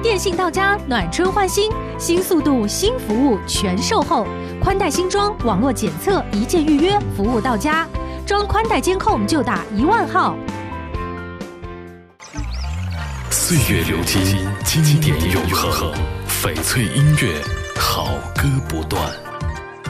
电信到家，暖春换新，新速度、新服务全售后，宽带新装，网络检测，一键预约，服务到家。装宽带监控就打10000号。 岁月流金，经典永恒，翡翠音乐，好歌不断。